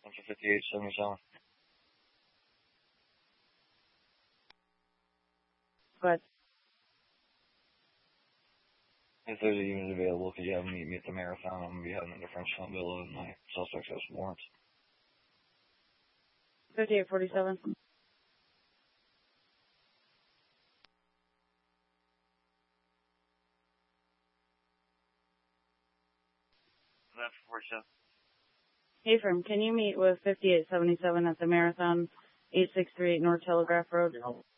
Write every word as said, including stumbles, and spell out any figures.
Central fifty-eight seventy-seven. Go ahead. If there's a unit available, could you have them meet me at the Marathon? I'm going to be having a differential bill of my suspects has warrants. fifty-eight forty-seven. That's forty-seven. Hey, firm, can you meet with fifty-eight seventy-seven at the Marathon, eight six three eight North Telegraph Road?